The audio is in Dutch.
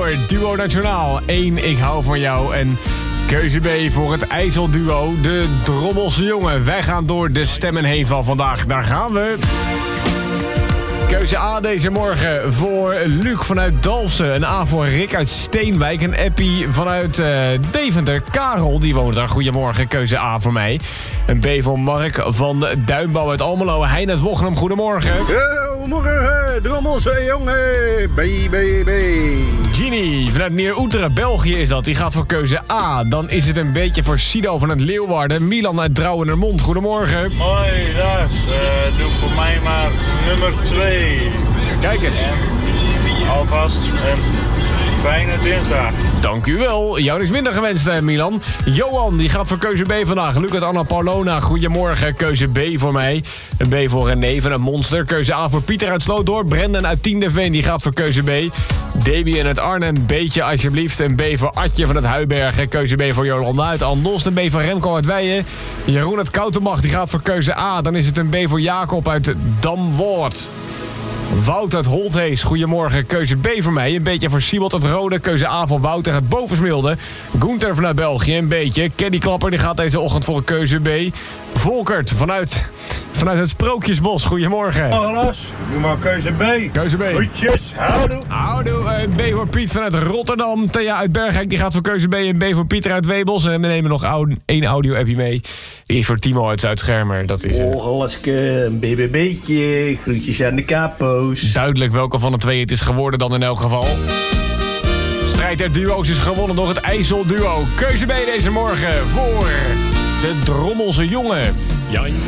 Duo Nationaal. 1, ik hou van jou. En keuze B voor het IJsselduo, de Drommelse Jongen. Wij gaan door de stemmen heen van vandaag. Daar gaan we. Keuze A deze morgen voor Luc vanuit Dalfsen. Een A voor Rick uit Steenwijk. Een appie vanuit Deventer. Karel, die woont daar. Goedemorgen, keuze A voor mij. Een B voor Mark van Duinbouw uit Almelo. Hein uit Wochnum, goedemorgen. Goedemorgen, Drommelse Jongen. B. Ginny vanuit Neer-Oeteren, België is dat. Die gaat voor keuze A. Dan is het een beetje voor Sido van het Leeuwarden. Milan uit Drouwenermond, goedemorgen. Hoi, Lars. Doe voor mij maar nummer 2. Kijk eens. En alvast een fijne dinsdag. Dank u wel. Jou niks minder gewenst, Milan. Johan, die gaat voor keuze B vandaag. Luc uit Anna Paulona, goedemorgen. Keuze B voor mij. Een B voor René van het Monster. Keuze A voor Pieter uit Slootdorp. Brendan uit Tiendeveen, die gaat voor keuze B. Damien uit Arnhem, beetje alsjeblieft. Een B voor Atje van het Huibergen. Keuze B voor Jolanda uit Andos. Een B voor Remco uit Weijen. Jeroen uit Koutenbach, die gaat voor keuze A. Dan is het een B voor Jacob uit Damwoord. Wout uit Holthees, goedemorgen. Keuze B voor mij. Een beetje voor Siebold uit Rode. Keuze A voor Wouter uit Bovensmilde. Gunther vanuit België, een beetje. Kenny Klapper, die gaat deze ochtend voor een keuze B. Volkert vanuit het Sprookjesbos, goedemorgen. Lars, doe maar keuze B. Keuze B. Groetjes, houdoe. Houdoe, een B voor Piet vanuit Rotterdam. Thea uit Bergijk, die gaat voor keuze B. Een B voor Pieter uit Webels. En we nemen nog één audio-appie mee. Die is voor Timo uit Zuid-Schermer. Dat is Laske, een BBB'tje, groetjes aan de capo's. duidelijk welke van de twee het is geworden dan in elk geval. Strijd der duo's is gewonnen door het IJsselduo. Keuze B deze morgen voor de Drommelse Jongen. Jan